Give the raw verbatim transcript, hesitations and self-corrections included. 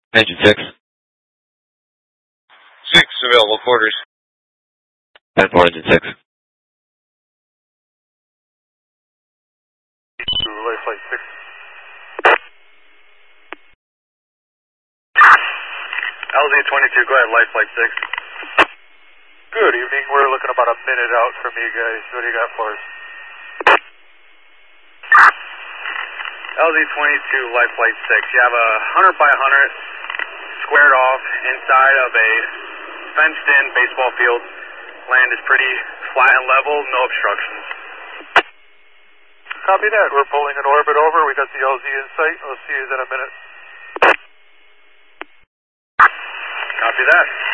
Engine six. Six, available quarters. ten four, engine six. Life flight six. L Z twenty-two, go ahead, life flight six. Good evening, we're looking about a minute out from you guys. What do you got for us? L Z twenty-two, life flight six. You have a one hundred by one hundred squared off inside of a fenced in baseball field. Land is pretty flat and level, no obstructions. Copy that. We're pulling an orbit over. We got the L Z in sight. We'll see you in a minute. Copy that.